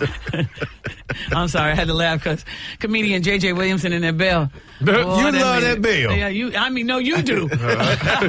I'm sorry, I had to laugh because comedian J.J. Williamson in that bell. You love that bell. Yeah, no, you do.